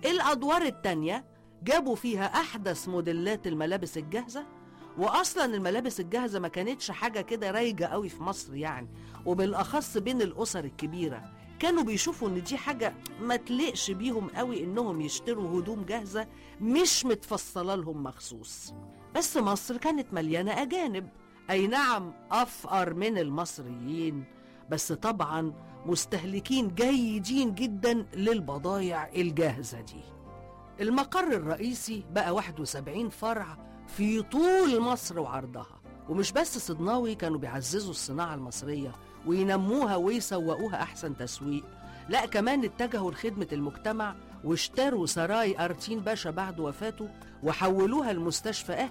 الأدوار التانية جابوا فيها أحدث موديلات الملابس الجاهزة، وأصلا الملابس الجاهزة ما كانتش حاجة كده رايجة قوي في مصر يعني، وبالأخص بين الأسر الكبيرة كانوا بيشوفوا إن دي حاجة ما تليقش بيهم قوي إنهم يشتروا هدوم جاهزة مش متفصلة لهم مخصوص. بس مصر كانت مليانة أجانب، أي نعم أفقر من المصريين، بس طبعا مستهلكين جيدين جدا للبضايع الجاهزة دي. المقر الرئيسي بقى 71 فرع في طول مصر وعرضها. ومش بس صدناوي كانوا بيعززوا الصناعة المصرية وينموها ويسوقوها أحسن تسويق، لا كمان اتجهوا لخدمة المجتمع واشتروا سراي أرتين باشا بعد وفاته وحولوها لمستشفى